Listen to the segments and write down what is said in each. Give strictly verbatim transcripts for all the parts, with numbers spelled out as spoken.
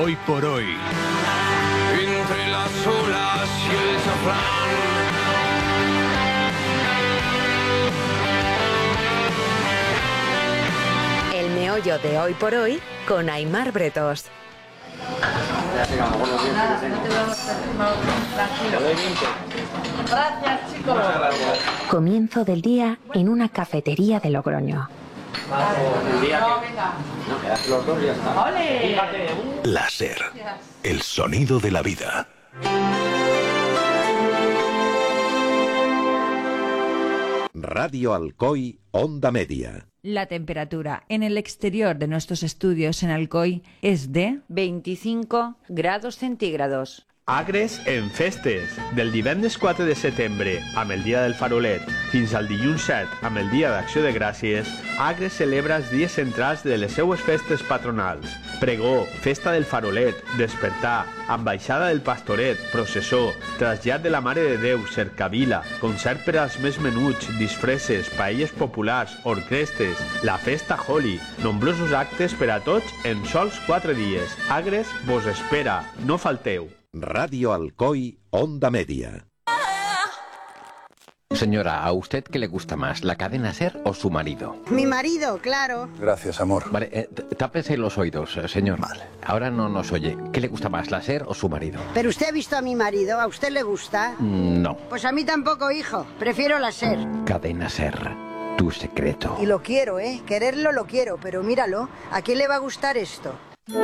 Hoy por Hoy. Entre las olas y el azafrán. El meollo de Hoy por Hoy con Aimar Bretos. Gracias, chicos. Comienzo del día en una cafetería de Logroño. La SER, el sonido de la vida. Radio Alcoy, Onda Media. La temperatura en el exterior de nuestros estudios en Alcoy es de veinticinco grados centígrados. Agres en festes. Del divendres quatre de setembre, amb el dia del farolet, fins al dilluns set, amb el dia d'acció de gràcies, Agres celebra els dies centrals de les seues festes patronals. Pregó, festa del farolet, despertar, ambaixada del pastoret, processó, trasllat de la Mare de Déu, cercavila, concert per als més menuts, disfresses, paelles populars, orquestes, la festa Holi, nombrosos actes per a tots en sols quatre dies. Agres vos espera, no falteu. Radio Alcoy, Onda Media. Señora, ¿a usted qué le gusta más, la cadena SER o su marido? Mi marido, claro. Gracias, amor. Vale, eh, tápese los oídos, eh, señor. Vale. Ahora no nos oye. ¿Qué le gusta más, la SER o su marido? Pero usted ha visto a mi marido, ¿a usted le gusta? Mm, no. Pues a mí tampoco, hijo. Prefiero la SER. Cadena SER, tu secreto. Y lo quiero, ¿eh? Quererlo lo quiero, pero míralo. ¿A quién le va a gustar esto?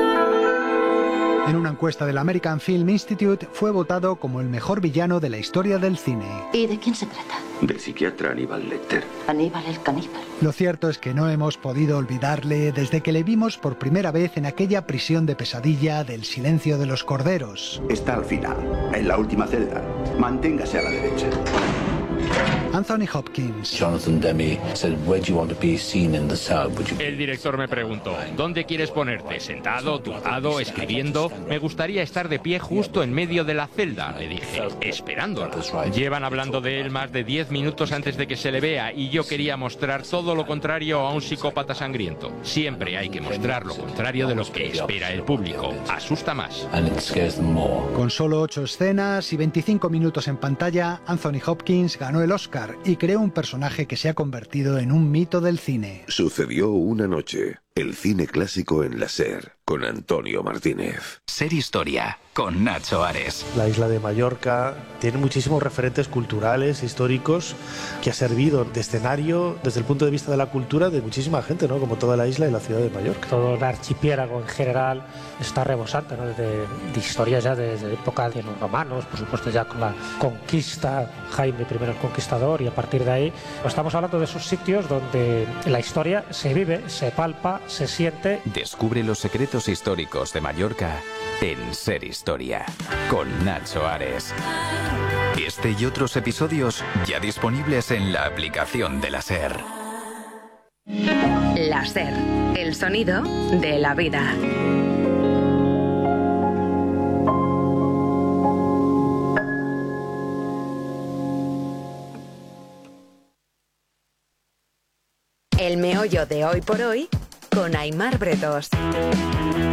En una encuesta del American Film Institute fue votado como el mejor villano de la historia del cine. ¿Y de quién se trata? Del psiquiatra Aníbal Lecter. Aníbal el caníbal. Lo cierto es que no hemos podido olvidarle desde que le vimos por primera vez en aquella prisión de pesadilla del Silencio de los Corderos. Está al final, en la última celda. Manténgase a la derecha. Anthony Hopkins. Jonathan Demme said, "Where do you want to be seen in the cell?" Would you... El director me preguntó, ¿dónde quieres ponerte? ¿Sentado, tumbado, escribiendo? Me gustaría estar de pie justo en medio de la celda, le dije, esperándolo. Llevan hablando de él más de diez minutos antes de que se le vea y yo quería mostrar todo lo contrario a un psicópata sangriento. Siempre hay que mostrar lo contrario de lo que espera el público. Asusta más. Con solo ocho escenas y veinticinco minutos en pantalla, Anthony Hopkins ganó el Oscar y creó un personaje que se ha convertido en un mito del cine. Sucedió una noche. El cine clásico en la SER, con Antonio Martínez. SER Historia, con Nacho Ares. La isla de Mallorca tiene muchísimos referentes culturales, históricos, que ha servido de escenario desde el punto de vista de la cultura de muchísima gente, ¿no? Como toda la isla y la ciudad de Mallorca. Todo el archipiélago en general está rebosante, ¿no? de, de historias ya desde época de los romanos, por supuesto ya con la conquista, Jaime primero el Conquistador, y a partir de ahí pues estamos hablando de esos sitios donde la historia se vive, se palpa, se siente. Descubre los secretos históricos de Mallorca en SER Historia, con Nacho Ares. Este y otros episodios ya disponibles en la aplicación de la SER. La SER, el sonido de la vida. El meollo de Hoy por Hoy con Aimar Bretos.